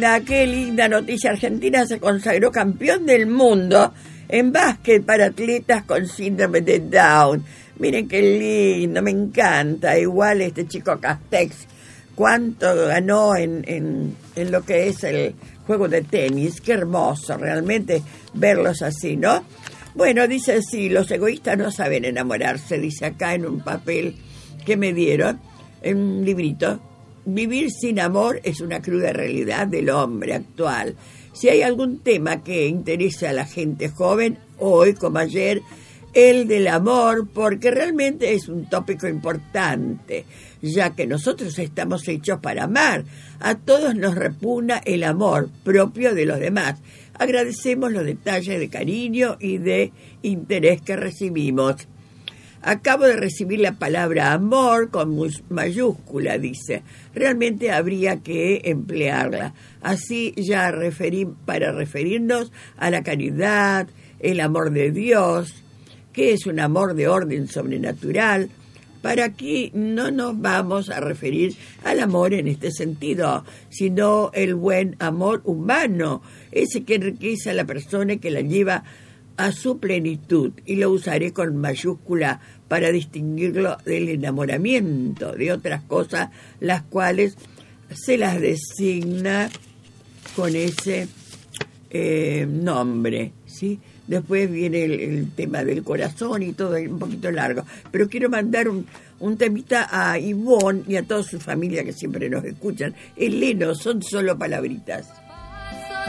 Hola, qué linda noticia. Argentina se consagró campeón del mundo en básquet para atletas con síndrome de Down. Miren qué lindo, me encanta. Igual este chico Castex, cuánto ganó en lo que es el juego de tenis. Qué hermoso realmente verlos así, ¿no? Bueno, dice así, los egoístas no saben enamorarse, dice acá en un papel que me dieron, en un librito. Vivir sin amor es una cruda realidad del hombre actual. Si hay algún tema que interese a la gente joven, hoy como ayer, el del amor, porque realmente es un tópico importante, ya que nosotros estamos hechos para amar. A todos nos repugna el amor propio de los demás. Agradecemos los detalles de cariño y de interés que recibimos. Acabo de recibir la palabra amor con mayúscula, dice. Realmente habría que emplearla. Así ya para referirnos a la caridad, el amor de Dios, que es un amor de orden sobrenatural. Para aquí no nos vamos a referir al amor en este sentido, sino el buen amor humano, ese que enriquece a la persona y que la lleva a su plenitud, y lo usaré con mayúscula para distinguirlo del enamoramiento, de otras cosas, las cuales se las designa con ese nombre, ¿sí? Después viene el tema del corazón y todo, un poquito largo, pero quiero mandar un temita a Ivonne y a toda su familia que siempre nos escuchan. Eleno, son solo palabritas.